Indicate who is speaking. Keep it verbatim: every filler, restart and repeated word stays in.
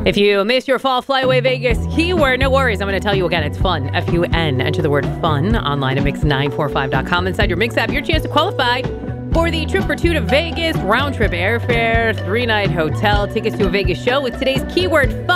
Speaker 1: If you missed your fall Flyaway Vegas keyword, no worries. I'm going to tell you again. It's fun. F U N. Enter the word fun online at mix nine four five dot com. Inside your Mix app, your chance to qualify for the trip for two to Vegas, round trip airfare, three-night hotel, tickets to a Vegas show with today's keyword fun.